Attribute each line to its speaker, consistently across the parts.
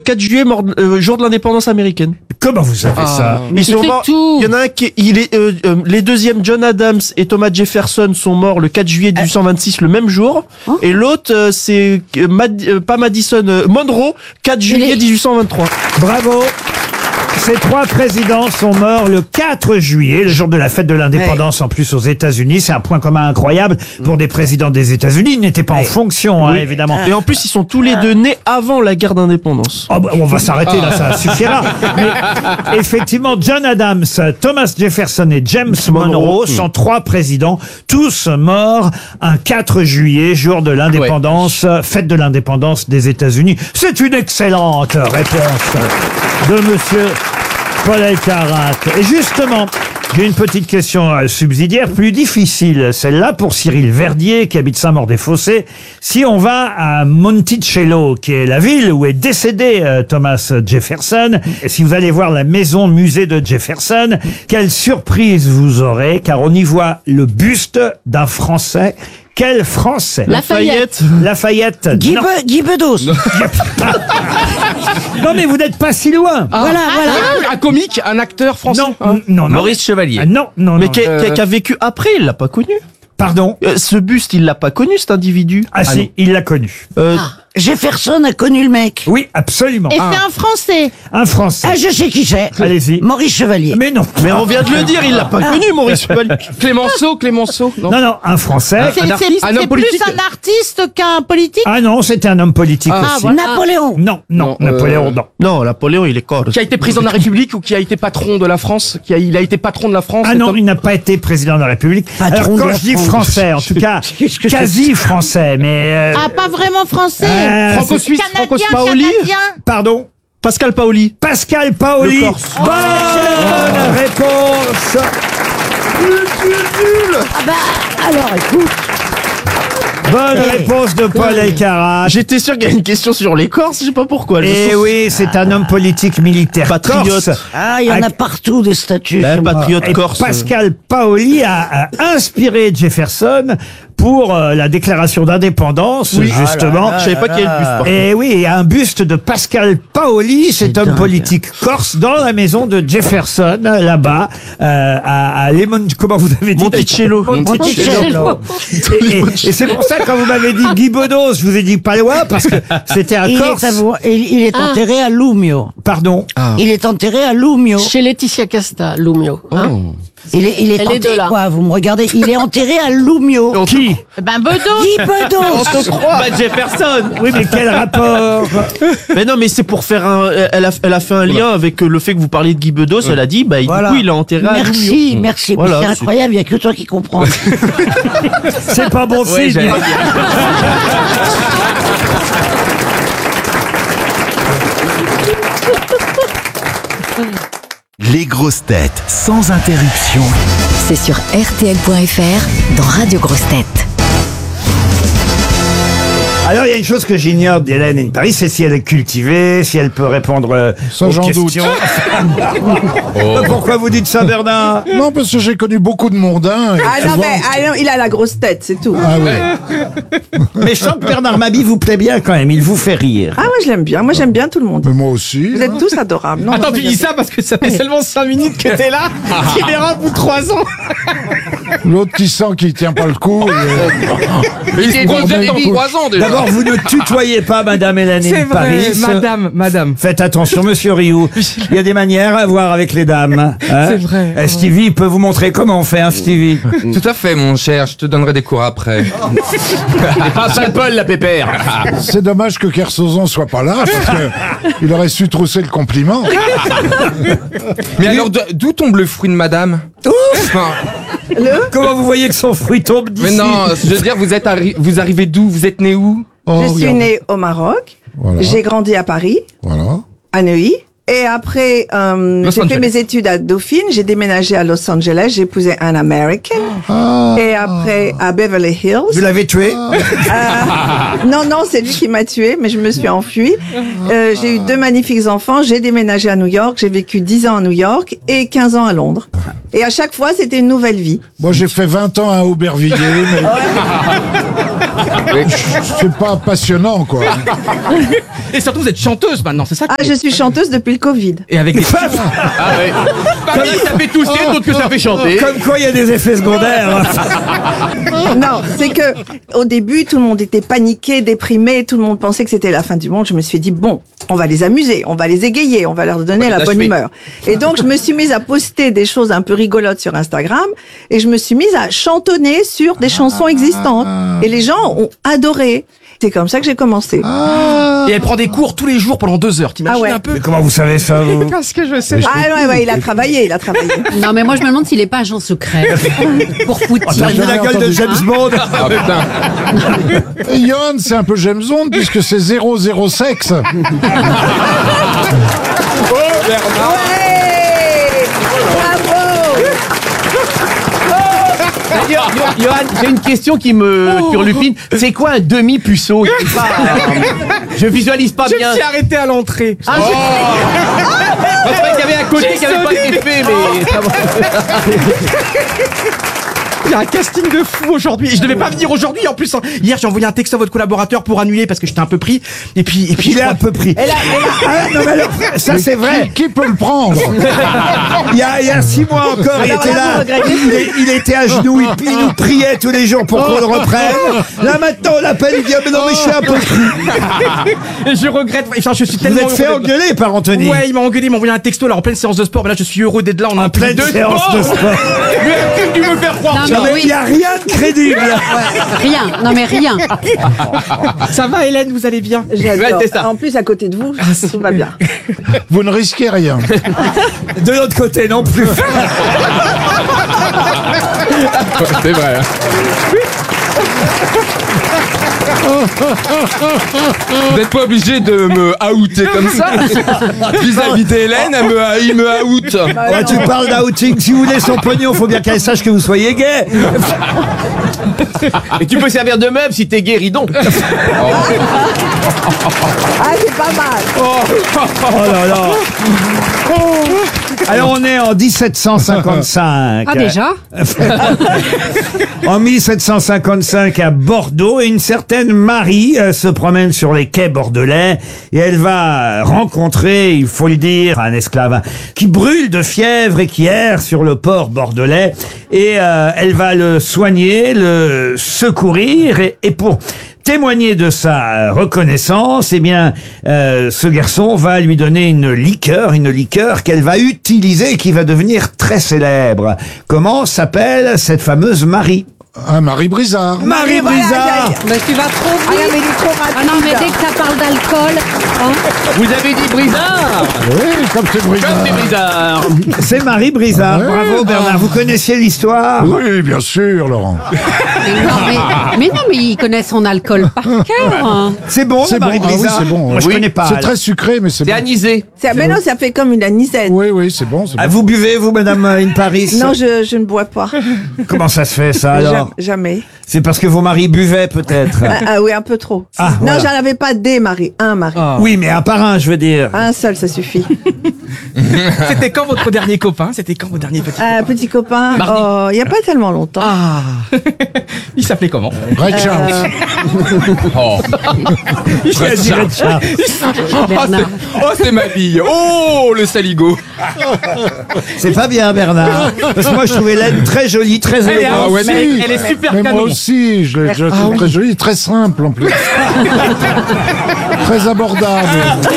Speaker 1: 4 juillet, jour de l'indépendance américaine.
Speaker 2: Comment vous savez ça?
Speaker 1: Ils sont morts. Il y en a un qui les deuxièmes, John Adams et Thomas Jefferson, sont morts le 4 juillet 1826, le même jour. Et l'autre, c'est pas Madison, Monroe, 4 juillet 1823.
Speaker 2: Bravo. Ces 3 présidents sont morts le 4 juillet, le jour de la fête de l'indépendance, en plus aux États-Unis. C'est un point commun incroyable pour des présidents des États-Unis. Ils n'étaient pas en fonction, évidemment.
Speaker 1: Et en plus, ils sont tous les deux nés avant la guerre d'indépendance.
Speaker 2: Oh, bah, on va s'arrêter là, ça suffira. Mais effectivement, John Adams, Thomas Jefferson et James Monroe sont 3 présidents, tous morts un 4 juillet, jour de l'indépendance, fête de l'indépendance des États-Unis. C'est une excellente réponse de monsieur Paul Elkarat. Et justement, j'ai une petite question subsidiaire, plus difficile, celle-là pour Cyril Verdier, qui habite Saint-Maur-des-Fossés. Si on va à Monticello, qui est la ville où est décédé Thomas Jefferson, et si vous allez voir la maison musée de Jefferson, quelle surprise vous aurez, car on y voit le buste d'un Français. Quel Français?
Speaker 1: Lafayette.
Speaker 2: Lafayette.
Speaker 3: Guy Bedos.
Speaker 2: Non, mais vous n'êtes pas si loin.
Speaker 3: Voilà.
Speaker 4: Un comique, un acteur français.
Speaker 2: Non.
Speaker 5: Maurice Chevalier.
Speaker 2: Non.
Speaker 1: Mais qui a vécu après, il l'a pas connu.
Speaker 2: Pardon?
Speaker 1: Ce buste, il l'a pas connu, cet individu.
Speaker 2: Si, il l'a connu.
Speaker 3: Jefferson a connu le mec.
Speaker 2: Oui, absolument.
Speaker 6: Et c'est un Français.
Speaker 2: Un Français.
Speaker 3: Ah, je sais qui c'est.
Speaker 2: Allez-y.
Speaker 3: Maurice Chevalier.
Speaker 2: Mais non.
Speaker 1: Mais on vient de le dire, il l'a pas connu, Maurice Chevalier.
Speaker 4: Clémenceau.
Speaker 2: Non, un Français.
Speaker 6: C'est
Speaker 4: homme
Speaker 6: plus
Speaker 4: politique.
Speaker 6: un artiste qu'un politique.
Speaker 2: Ah non, c'était un homme politique aussi.
Speaker 6: voilà.
Speaker 3: Napoléon.
Speaker 2: Non, Napoléon, non.
Speaker 1: Non, Napoléon, il est corps.
Speaker 4: Qui a été président de la République ou qui a été patron de la France? Il a été patron de la France?
Speaker 2: Ah non, il n'a pas été président de la République.
Speaker 3: Patron
Speaker 2: Alors
Speaker 3: de
Speaker 2: quand
Speaker 3: la
Speaker 2: je dis
Speaker 3: France.
Speaker 2: français, en tout cas, quasi français, mais...
Speaker 6: Ah, pas vraiment français.
Speaker 4: Franco-suisse,
Speaker 6: Canadien,
Speaker 1: Paoli.
Speaker 2: Pardon?
Speaker 1: Pascal Paoli.
Speaker 2: Pascal Paoli.
Speaker 1: Le Corse.
Speaker 2: Bonne réponse.
Speaker 3: Ah bah, alors écoute.
Speaker 2: Bonne réponse de Paul Elkarat.
Speaker 1: J'étais sûr qu'il y avait une question sur les Corses, je sais pas pourquoi.
Speaker 2: Eh oui, c'est un homme politique militaire
Speaker 1: Patriote.
Speaker 2: corse.
Speaker 3: Ah, il y en a partout des statues.
Speaker 1: Patriote
Speaker 2: Et
Speaker 1: corse.
Speaker 2: Pascal Paoli a inspiré Jefferson pour la déclaration d'indépendance, justement.
Speaker 1: Je savais pas qu'il y avait le buste. par contre.
Speaker 2: Et oui, il y a un buste de Pascal Paoli, cet homme politique corse, dans la maison de Jefferson, là-bas, à comment vous avez dit?
Speaker 1: Monticello.
Speaker 3: Monticello.
Speaker 2: Et c'est pour ça, quand vous m'avez dit Guy Bedos, je vous ai dit pas loin, parce que c'était un Corse.
Speaker 3: Il est enterré à Lumio.
Speaker 2: Pardon.
Speaker 3: Il est enterré à Lumio.
Speaker 6: Chez Laetitia Casta, Lumio.
Speaker 3: Il est
Speaker 6: Elle est
Speaker 3: enterré,
Speaker 6: de là.
Speaker 3: quoi, vous me regardez? Il est enterré à Lumio.
Speaker 2: Qui?
Speaker 6: Ben, Bedos.
Speaker 3: Guy Bedos.
Speaker 1: Bah, Jefferson.
Speaker 2: Oui, mais quel rapport?
Speaker 1: Mais non, mais c'est pour faire elle a fait un lien avec le fait que vous parliez de Guy Bedos. Elle a dit, bah,
Speaker 3: Voilà.
Speaker 1: du coup, il a enterré à
Speaker 3: Merci,
Speaker 1: Lumio.
Speaker 3: merci.
Speaker 1: Voilà,
Speaker 3: C'est
Speaker 1: c'est-
Speaker 3: incroyable, il n'y a que toi qui comprends.
Speaker 2: C'est pas bon
Speaker 5: Ouais,
Speaker 2: signe.
Speaker 5: j'allais dire.
Speaker 7: Les grosses têtes sans interruption.
Speaker 8: C'est sur RTL.fr dans Radio Grosses Têtes.
Speaker 2: Alors, il y a une chose que j'ignore d'Hélène Paris, c'est si elle est cultivée, si elle peut répondre aux
Speaker 9: j'en doute.
Speaker 2: questions. Pourquoi vous dites ça, Bernard?
Speaker 9: Non, parce que j'ai connu beaucoup de mondains. et
Speaker 10: Ah non,
Speaker 9: souvent-
Speaker 10: mais il a la grosse tête, c'est tout.
Speaker 9: Ah oui.
Speaker 2: Mais je sens que Bernard Mabie vous plaît bien quand même, il vous fait rire.
Speaker 10: Ah, moi je l'aime bien. Moi j'aime bien tout le monde.
Speaker 9: Mais moi aussi.
Speaker 10: Vous êtes tous adorables. Non,
Speaker 4: Attends,
Speaker 10: moi,
Speaker 4: tu dis ça parce que ça fait seulement 5 minutes que t'es là. Tu verras au bout de 3 ans.
Speaker 9: L'autre qui sent qu'il tient pas le coup.
Speaker 4: Il est
Speaker 9: prend bien
Speaker 4: dans
Speaker 9: le coup.
Speaker 4: 3 ans déjà.
Speaker 2: D'abord, vous ne tutoyez pas Madame Hélène Paris.
Speaker 4: madame.
Speaker 2: Faites attention, Monsieur Rioux. Il y a des manières à voir avec les dames. Hein.
Speaker 4: C'est vrai.
Speaker 2: Stevie peut vous montrer comment on fait, hein, Stevie.
Speaker 5: Tout à fait, mon cher. Je te donnerai des cours après.
Speaker 4: Pas sale Paul, la pépère.
Speaker 9: C'est dommage que Kersozon soit pas là, parce que il aurait su trousser le compliment.
Speaker 5: Mais alors, d'où tombe le fruit de madame? Enfin,
Speaker 2: Comment vous voyez que son fruit tombe d'ici?
Speaker 5: mais non, je veux dire, vous arrivez d'où? Vous êtes né où?
Speaker 9: Oh,
Speaker 10: Je suis
Speaker 9: regarde.
Speaker 10: née au Maroc.
Speaker 9: Voilà.
Speaker 10: J'ai grandi à Paris,
Speaker 9: Voilà.
Speaker 10: à Neuilly. Et après, j'ai fait
Speaker 5: Angeles.
Speaker 10: mes études à Dauphine. J'ai déménagé à Los Angeles. J'ai épousé un American. Et après, à Beverly Hills.
Speaker 2: Vous l'avez tué?
Speaker 10: Non, c'est lui qui m'a tué, mais je me suis enfuie. J'ai eu 2 magnifiques enfants. J'ai déménagé à New York. J'ai vécu 10 ans à New York et 15 ans à Londres. Et à chaque fois, c'était une nouvelle vie.
Speaker 9: Moi, j'ai fait 20 ans à Aubervilliers, mais C'est pas passionnant, quoi.
Speaker 4: Et surtout, vous êtes chanteuse maintenant, c'est ça
Speaker 10: Ah, je suis chanteuse depuis le Covid.
Speaker 4: Et avec des... Ah ouais. Pas dit que ça fait tousser, d'autres que ça fait chanter.
Speaker 2: Comme quoi, il y a des effets secondaires.
Speaker 10: Non, c'est que au début, tout le monde était paniqué, déprimé, tout le monde pensait que c'était la fin du monde. Je me suis dit, bon, on va les amuser, on va les égayer, on va leur donner la bonne humeur. Et donc, je me suis mise à poster des choses un peu rigolotes sur Instagram et je me suis mise à chantonner sur des chansons existantes. Et les gens ont adoré. C'est comme ça que j'ai commencé.
Speaker 4: Et elle prend des cours tous les jours pendant 2 heures, t'imagines un peu?
Speaker 2: Mais comment vous savez ça, vous?
Speaker 4: Parce que je sais.
Speaker 10: Ah ouais, il a travaillé.
Speaker 6: Non, mais moi, je me demande s'il est pas agent secret. Pour Poutine.
Speaker 2: T'as vu la gueule de James Bond?
Speaker 5: Ah putain.
Speaker 9: Et Johan, c'est un peu James Bond, puisque c'est 0 sexe.
Speaker 4: D'ailleurs, Johan, j'ai une question qui me turlupine. C'est quoi un demi-puceau? Je visualise pas bien. Je me suis arrêté à l'entrée. Je croyais qu'il y avait un côté qui n'avait pas été fait, mais... ça va. Il y a un casting de fou aujourd'hui. Je devais pas venir aujourd'hui. En plus, hier, j'ai envoyé un texte à votre collaborateur pour annuler parce que j'étais un peu pris. Et puis
Speaker 2: Il est un peu pris. Ah, non, mais alors, ça, c'est vrai.
Speaker 9: Qui peut le prendre?
Speaker 2: Il y a 6 mois encore, il était là. Il était à genoux, il nous priait tous les jours pour qu'on le reprenne. Là, maintenant, on l'appelle, il dit, ah, mais non, mais je suis un peu pris.
Speaker 4: Et je regrette. Enfin, je suis
Speaker 2: Vous
Speaker 4: tellement
Speaker 2: êtes fait
Speaker 4: heureux d'être là.
Speaker 2: engueuler par Anthony.
Speaker 4: Ouais, il m'a engueulé, il m'a envoyé un texto là en pleine séance de sport. Mais là, je suis heureux d'être là. On a un
Speaker 2: pleine
Speaker 4: de
Speaker 2: séance
Speaker 4: sport.
Speaker 2: de sport.
Speaker 4: Mais tu me faire croire?
Speaker 6: Non, mais
Speaker 2: Il n'y a rien de crédible.
Speaker 6: Rien. Non, mais rien.
Speaker 4: Ça va, Hélène, vous allez bien?
Speaker 10: J'adore.
Speaker 4: Ouais, c'est ça.
Speaker 10: En plus, à côté de vous, tout va bien.
Speaker 9: Vous ne risquez rien.
Speaker 2: De l'autre côté, non plus.
Speaker 5: C'est vrai. Vous n'êtes pas obligé de me outer comme ça. Vis-à-vis d'Hélène, il me out.
Speaker 2: Ouais, tu parles d'outing. Si vous voulez son pognon, faut bien qu'elle sache que vous soyez gay.
Speaker 4: Et tu peux servir de meuble si t'es guéridon.
Speaker 10: Ah, c'est pas mal.
Speaker 2: Oh là là. Alors on est en 1755.
Speaker 6: Ah, déjà?
Speaker 2: En 1755 à Bordeaux, et une certaine Marie se promène sur les quais bordelais et elle va rencontrer, il faut le dire, un esclave qui brûle de fièvre et qui erre sur le port bordelais, et elle va le soigner, le secourir, et pour témoigner de sa reconnaissance, eh bien, ce garçon va lui donner une liqueur qu'elle va utiliser et qui va devenir très célèbre. Comment s'appelle cette fameuse Marie?
Speaker 9: Marie Brizard.
Speaker 2: Marie Brizard.
Speaker 6: Mais tu vas trop vite.
Speaker 10: Ah, mais il est trop rapide.
Speaker 6: Ah non, mais dès que ça parle d'alcool, hein.
Speaker 4: Vous avez dit Brizard?
Speaker 9: Oui, comme c'est Brizard.
Speaker 4: Comme c'est Brizard.
Speaker 2: C'est Marie Brizard.
Speaker 9: Ouais.
Speaker 2: Bravo Bernard. Vous connaissiez l'histoire?
Speaker 9: Oui, bien sûr, Laurent.
Speaker 6: Mais non, mais il connaît son alcool par cœur. Hein.
Speaker 2: C'est bon,
Speaker 9: C'est
Speaker 2: Marie
Speaker 9: bon. Ah oui,
Speaker 2: Brizard?
Speaker 9: c'est bon.
Speaker 2: Moi, je
Speaker 9: Oui.
Speaker 2: connais pas.
Speaker 9: C'est
Speaker 2: alors.
Speaker 9: très sucré, mais c'est
Speaker 4: C'est
Speaker 9: bon.
Speaker 4: anisé.
Speaker 10: Mais non, ça fait comme une anisette.
Speaker 9: Oui, c'est bon.
Speaker 2: Ah, vous buvez, vous, Madame In Paris?
Speaker 10: Non, je ne bois pas.
Speaker 2: Comment ça se fait, ça, alors?
Speaker 10: Jamais.
Speaker 2: C'est parce que vos maris buvaient, peut-être.
Speaker 10: Ah oui, un peu trop.
Speaker 2: Ah,
Speaker 10: non,
Speaker 2: voilà.
Speaker 10: j'en avais pas des maris, un mari.
Speaker 2: Oui, mais un par un, je veux dire.
Speaker 10: Un seul, ça suffit.
Speaker 4: C'était quand votre dernier copain? C'était quand votre dernier petit copain?
Speaker 10: Petit copain,
Speaker 4: Mardi.
Speaker 10: il n'y a pas tellement longtemps.
Speaker 4: Ah. Il s'appelait comment?
Speaker 9: Red Charles.
Speaker 2: Je dirais de ça.
Speaker 5: C'est ma bille. Oh, le saligo.
Speaker 2: C'est pas bien, Bernard. Parce que moi, je trouvais Hélène très jolie, très
Speaker 4: Elle est,
Speaker 2: élégante.
Speaker 9: ouais,
Speaker 4: elle est super
Speaker 9: Mais moi
Speaker 4: canon.
Speaker 9: aussi, je la trouve très jolie, très simple en plus. Très abordable.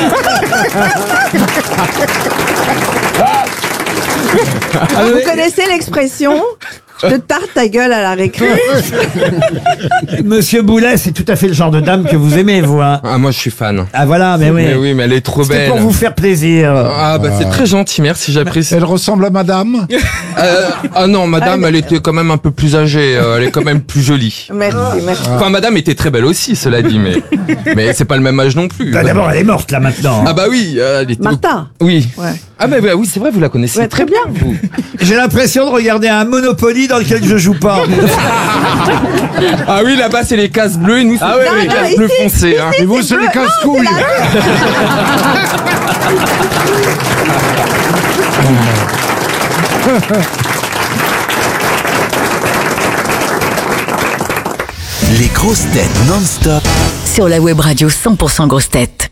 Speaker 10: Vous connaissez l'expression « je te tarte ta gueule à la récré ».
Speaker 2: Monsieur Boulet, c'est tout à fait le genre de dame que vous aimez, vous, hein.
Speaker 5: Ah, moi je suis fan.
Speaker 2: Ah, voilà, mais oui.
Speaker 5: Mais oui, mais elle est trop
Speaker 2: C'était
Speaker 5: belle.
Speaker 2: pour vous faire plaisir.
Speaker 5: Ah bah c'est très gentil, merci, j'apprécie.
Speaker 9: Elle ressemble à madame.
Speaker 5: Ah non, madame, elle était quand même un peu plus âgée, elle est quand même plus jolie.
Speaker 10: Merci.
Speaker 5: Enfin, madame était très belle aussi, cela dit, mais c'est pas le même âge non plus.
Speaker 2: Bah, d'abord, elle est morte, là, maintenant.
Speaker 5: Ah bah oui, elle était...
Speaker 10: Martha.
Speaker 5: Oui.
Speaker 10: Ouais.
Speaker 5: Ah bah oui, c'est vrai, vous la connaissez
Speaker 10: Ouais, très bien.
Speaker 5: vous.
Speaker 2: J'ai l'impression de regarder un Monopoly dans lequel je joue pas.
Speaker 5: Ah oui, là-bas c'est les cases bleues et nous c'est les
Speaker 10: non,
Speaker 5: cases bleues
Speaker 10: ici,
Speaker 5: foncées. Hein.
Speaker 9: Et vous, c'est les casse-couilles.
Speaker 7: Les grosses têtes non-stop
Speaker 8: Sur la web radio 100% grosses têtes.